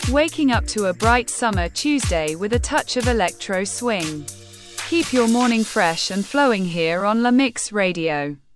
Waking up to a bright summer Tuesday with a touch of electro swing. Keep your morning fresh and flowing here on La Mix Radio.